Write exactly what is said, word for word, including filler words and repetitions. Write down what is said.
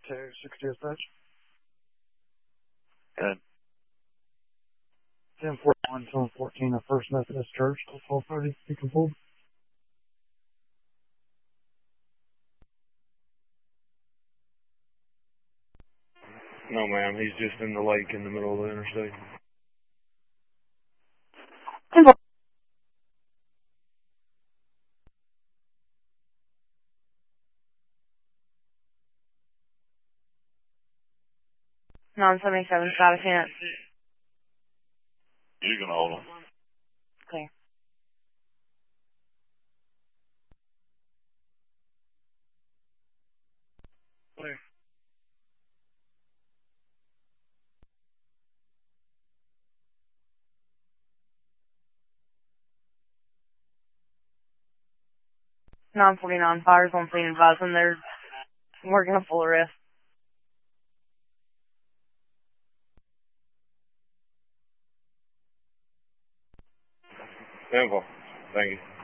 two sixty dispatch. Good. ten forty-one, ten fourteen, of First Methodist Church, till twelve thirty, you can pull. No, ma'am. He's just in the lake in the middle of the interstate. nine seventy-seven, got a chance. You can hold him. Okay. Clear. nine forty-nine, fires on scene advising they're working a full arrest. Simple. Thank you.